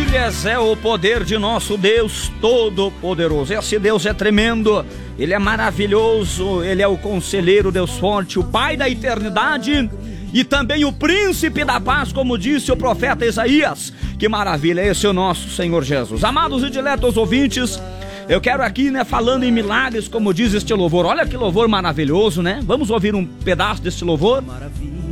maravilhas é o poder de nosso Deus Todo-Poderoso. Esse Deus é tremendo, Ele é maravilhoso, Ele é o conselheiro, Deus forte, o Pai da eternidade e também o príncipe da paz, como disse o profeta Isaías. Que maravilha, esse é o nosso Senhor Jesus. Amados e diletos ouvintes, eu quero aqui, falando em milagres, como diz este louvor. Olha que louvor maravilhoso, Vamos ouvir um pedaço desse louvor? Maravilha.